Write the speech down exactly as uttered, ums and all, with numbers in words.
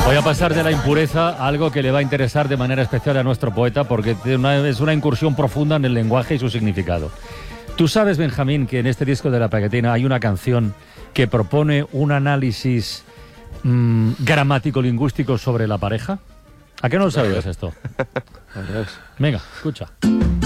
Voy a pasar de la impureza a algo que le va a interesar de manera especial a nuestro poeta, porque es una incursión profunda en el lenguaje y su significado. ¿Tú sabes, Benjamín, que en este disco de La Pegatina hay una canción que propone un análisis mmm, gramático-lingüístico sobre la pareja? ¿A qué no lo sabías esto? Venga, escucha.